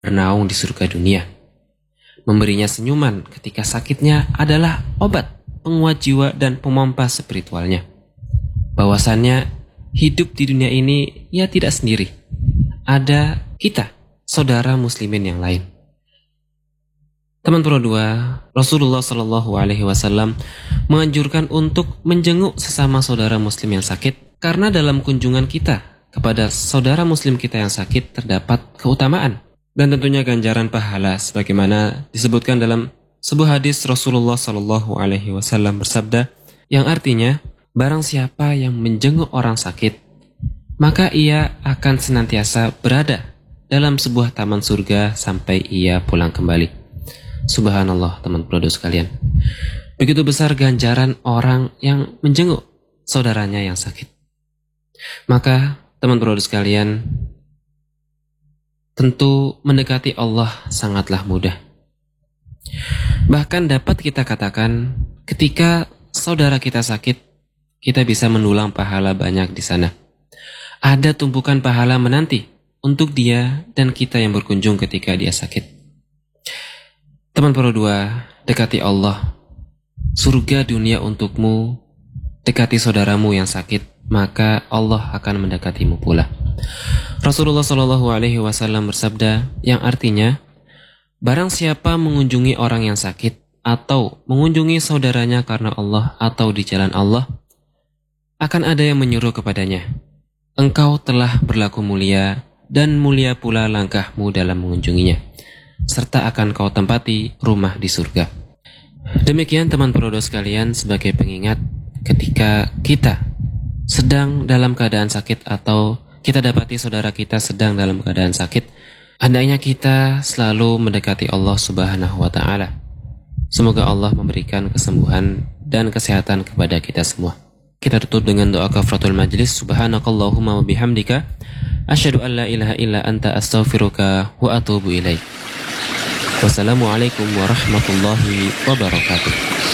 bernaung di surga dunia. Memberinya senyuman ketika sakitnya adalah obat penguat jiwa dan pemompa spiritualnya. Bahwasannya hidup di dunia ini ia tidak sendiri. Ada kita, saudara muslimin yang lain. Teman Pro 2, Rasulullah Shallallahu Alaihi Wasallam menganjurkan untuk menjenguk sesama saudara muslim yang sakit, karena dalam kunjungan kita kepada saudara muslim kita yang sakit terdapat keutamaan dan tentunya ganjaran pahala, sebagaimana disebutkan dalam sebuah hadis Rasulullah Shallallahu Alaihi Wasallam bersabda, yang artinya barang siapa yang menjenguk orang sakit, maka ia akan senantiasa berada dalam sebuah taman surga sampai ia pulang kembali. Subhanallah, teman Pro 2 sekalian. Begitu besar ganjaran orang yang menjenguk saudaranya yang sakit. Maka teman Pro 2 sekalian, tentu mendekati Allah sangatlah mudah. Bahkan dapat kita katakan, ketika saudara kita sakit, kita bisa mendulang pahala banyak di sana. Ada tumpukan pahala menanti untuk dia dan kita yang berkunjung ketika dia sakit. Teman Pro 2, dekati Allah. Surga dunia untukmu, dekati saudaramu yang sakit, maka Allah akan mendekatimu pula. Rasulullah Shallallahu Alaihi Wasallam bersabda, yang artinya, barang siapa mengunjungi orang yang sakit atau mengunjungi saudaranya karena Allah atau di jalan Allah, akan ada yang menyuruh kepadanya, engkau telah berlaku mulia dan mulia pula langkahmu dalam mengunjunginya, serta akan kau tempati rumah di surga. Demikian teman Pro 2 sekalian, sebagai pengingat ketika kita sedang dalam keadaan sakit atau kita dapati saudara kita sedang dalam keadaan sakit, hendaknya kita selalu mendekati Allah Subhanahu wa Ta'ala. Semoga Allah memberikan kesembuhan dan kesehatan kepada kita semua. Kita tutup dengan doa kafaratul majlis. Subhanakallahumma wa bihamdika, asyhadu an la ilaha illa anta, astaghfiruka wa atubu ilaik. Wassalamualaikum warahmatullahi wabarakatuh.